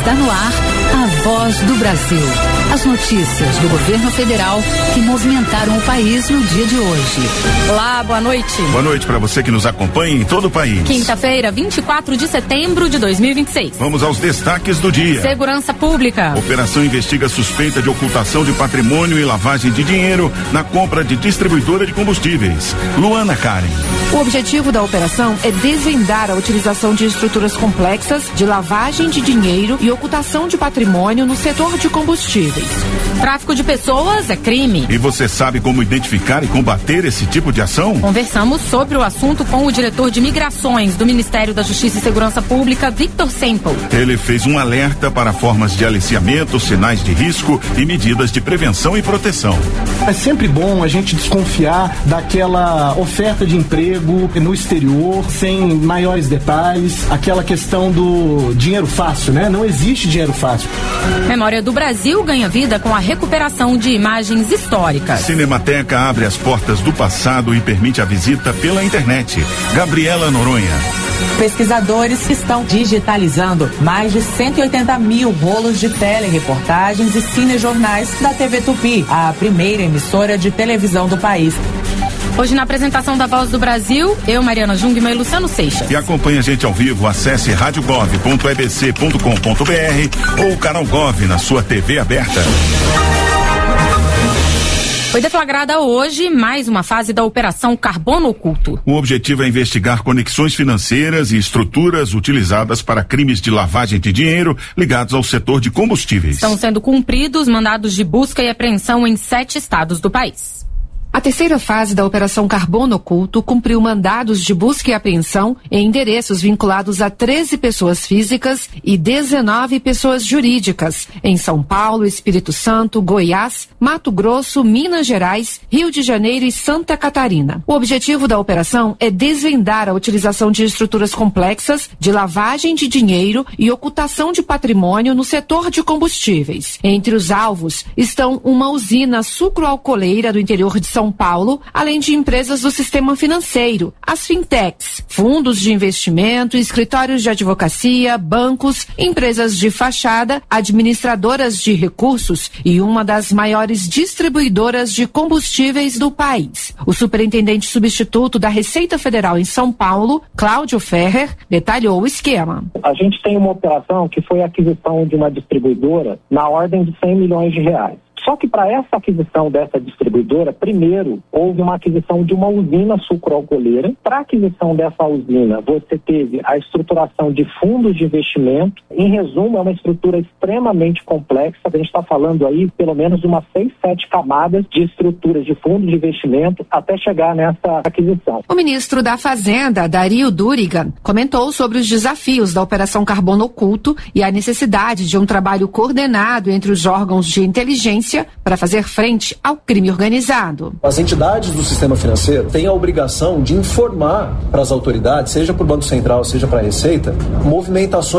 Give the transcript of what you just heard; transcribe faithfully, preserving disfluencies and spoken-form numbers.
Está no ar a Voz do Brasil. As notícias do governo federal que movimentaram o país no dia de hoje. Olá, boa noite. Boa noite para você que nos acompanha em todo o país. Quinta-feira, vinte e quatro de setembro de dois mil e vinte e seis. Vamos aos destaques do dia. Segurança Pública. Operação investiga suspeita de ocultação de patrimônio e lavagem de dinheiro na compra de distribuidora de combustíveis. Luana Karen. O objetivo da operação é desvendar a utilização de estruturas complexas de lavagem de dinheiro e ocultação de patrimônio no setor de combustíveis. Tráfico de pessoas é crime. E você sabe como identificar e combater esse tipo de ação? Conversamos sobre o assunto com o diretor de migrações do Ministério da Justiça e Segurança Pública, Victor Semple. Ele fez um alerta para formas de aliciamento, sinais de risco e medidas de prevenção e proteção. É sempre bom a gente desconfiar daquela oferta de emprego no exterior, sem maiores detalhes, aquela questão do dinheiro fácil, né? Não existe dinheiro fácil. Memória do Brasil ganha vida com a recuperação de imagens históricas. Cinemateca abre as portas do passado e permite a visita pela internet. Gabriela Noronha. Pesquisadores estão digitalizando mais de cento e oitenta mil rolos de telereportagens e cinejornais da T V Tupi, a primeira emissora de televisão do país. Hoje na apresentação da Voz do Brasil, eu, Mariana Jungmann e Luciano Seixas. E acompanha a gente ao vivo, acesse rádio gov ponto e b c ponto com ponto b r ou canal Gov na sua T V aberta. Foi deflagrada hoje mais uma fase da Operação Carbono Oculto. O objetivo é investigar conexões financeiras e estruturas utilizadas para crimes de lavagem de dinheiro ligados ao setor de combustíveis. Estão sendo cumpridos mandados de busca e apreensão em sete estados do país. A terceira fase da Operação Carbono Oculto cumpriu mandados de busca e apreensão em endereços vinculados a treze pessoas físicas e dezenove pessoas jurídicas, em São Paulo, Espírito Santo, Goiás, Mato Grosso, Minas Gerais, Rio de Janeiro e Santa Catarina. O objetivo da operação é desvendar a utilização de estruturas complexas de lavagem de dinheiro e ocultação de patrimônio no setor de combustíveis. Entre os alvos estão uma usina sucroalcooleira do interior de São São Paulo, além de empresas do sistema financeiro, as fintechs, fundos de investimento, escritórios de advocacia, bancos, empresas de fachada, administradoras de recursos e uma das maiores distribuidoras de combustíveis do país. O superintendente substituto da Receita Federal em São Paulo, Cláudio Ferrer, detalhou o esquema. A gente tem uma operação que foi a aquisição de uma distribuidora na ordem de cem milhões de reais. Só que para essa aquisição dessa distribuidora, primeiro houve uma aquisição de uma usina sucroalcooleira. Para a aquisição dessa usina, você teve a estruturação de fundos de investimento. Em resumo, é uma estrutura extremamente complexa. A gente está falando aí pelo menos de umas seis, sete camadas de estruturas de fundos de investimento até chegar nessa aquisição. O ministro da Fazenda, Dario Durigan, comentou sobre os desafios da Operação Carbono Oculto e a necessidade de um trabalho coordenado entre os órgãos de inteligência para fazer frente ao crime organizado. As entidades do sistema financeiro têm a obrigação de informar para as autoridades, seja para o Banco Central, seja para a Receita, movimentações